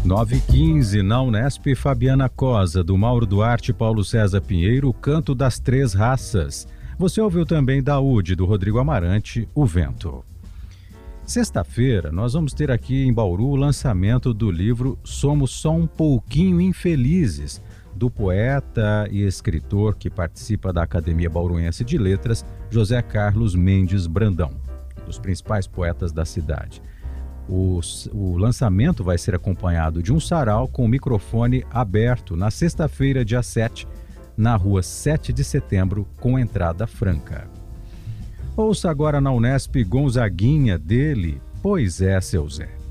9h15, na Unesp, Fabiana Cosa, do Mauro Duarte e Paulo César Pinheiro, o Canto das Três Raças. Você ouviu também da UD, do Rodrigo Amarante, O Vento. Sexta-feira, nós vamos ter aqui em Bauru o lançamento do livro Somos Só um Pouquinho Infelizes, do poeta e escritor que participa da Academia Bauruense de Letras, José Carlos Mendes Brandão, um dos principais poetas da cidade. O lançamento vai ser acompanhado de um sarau com o microfone aberto na sexta-feira, dia 7, na rua 7 de setembro, com entrada franca. Ouça agora na Unesp Gonzaguinha dele, Pois é, seu Zé.